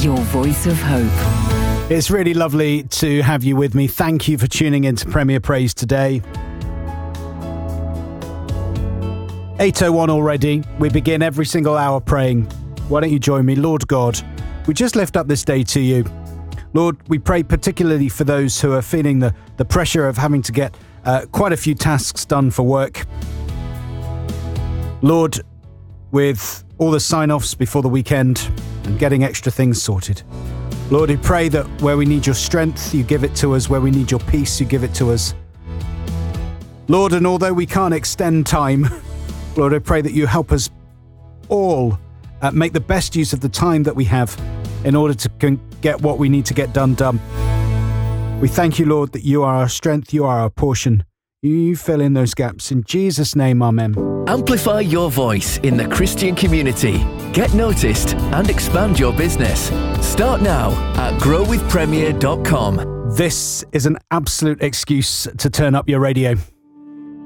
your voice of hope. It's really lovely to have you with me. Thank you for tuning in to Premier Praise today. 8:01 already. We begin every single hour praying. Why don't you join me? Lord God, we just lift up this day to you. Lord, we pray particularly for those who are feeling the pressure of having to get quite a few tasks done for work. Lord, with all the sign-offs before the weekend and getting extra things sorted. Lord, we pray that where we need your strength, you give it to us. Where we need your peace, you give it to us. Lord, and although we can't extend time, Lord, I pray that you help us all make the best use of the time that we have in order to get what we need to get done. We thank you, Lord, that you are our strength, you are our portion. You fill in those gaps. In Jesus' name, amen. Amplify your voice in the Christian community. Get noticed and expand your business. Start now at growwithpremier.com. This is an absolute excuse to turn up your radio.